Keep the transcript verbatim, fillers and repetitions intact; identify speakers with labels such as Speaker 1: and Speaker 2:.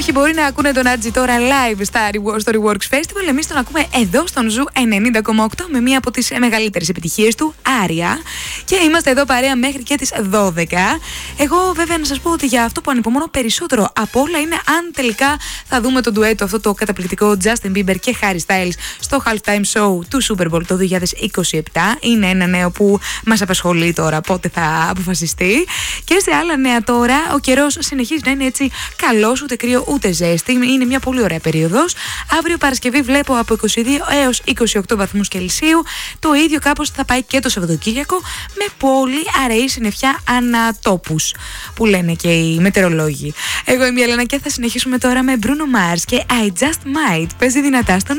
Speaker 1: Κάποιοι μπορεί να ακούνε τον Άτζι τώρα live στα, στο Reworks Festival. Εμείς τον ακούμε εδώ στον Ζου ενενήντα κόμμα οκτώ με μία από τις μεγαλύτερες επιτυχίες του, Άρια. Και είμαστε εδώ παρέα μέχρι και τις δώδεκα. Εγώ βέβαια να σας πω ότι για αυτό που ανυπομονώ περισσότερο από όλα είναι αν τελικά θα δούμε το ντουέτο αυτό το καταπληκτικό Justin Bieber και Harry Styles στο halftime show του Super Bowl το δύο χιλιάδες είκοσι επτά. Είναι ένα νέο που μας απασχολεί τώρα, πότε θα αποφασιστεί. Και σε άλλα νέα τώρα, ο καιρός συνεχίζει να είναι έτσι καλός, ούτε κρύο ούτε ζέστη. Είναι μια πολύ ωραία περίοδος. Αύριο Παρασκευή βλέπω από είκοσι δύο έως είκοσι οκτώ βαθμούς Κελσίου. Το ίδιο κάπως θα πάει και το Σαββατοκύριακο, με πολύ αραιή συννεφιά ανατόπους, που λένε και οι μετεωρολόγοι. Εγώ είμαι η Έλενα και θα συνεχίσουμε τώρα με Bruno Mars και I Just Might. Παίζει δυνατά στον